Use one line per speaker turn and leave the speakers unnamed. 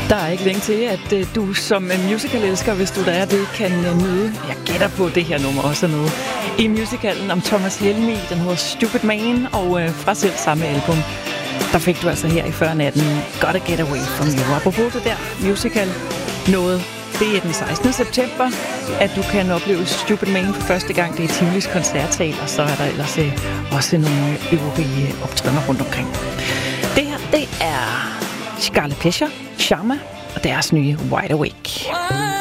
Der er ikke længe til, at du som musical-elsker, hvis du der er det, kan nyde. Jeg gætter på det her nummer også noget. I musicalen om Thomas Helmig, den hedder Stupid Man, og fra selv samme album, der fik du altså her i 40-natten Gotta Get Away From You. Apropos det der musical noget, det er den 16. september, at du kan opleve Stupid Man for første gang. Det er Tivolis koncertsal, og så er der ellers også nogle øvrige optrædener rundt omkring. Det her, det er Scarlet Pleasure, Sharma og deres nye Wide Awake.